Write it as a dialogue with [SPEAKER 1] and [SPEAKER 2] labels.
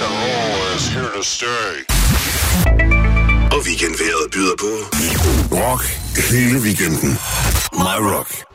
[SPEAKER 1] and roll is here to stay.
[SPEAKER 2] Og weekendvejret byder på rock hele weekenden. My Rock.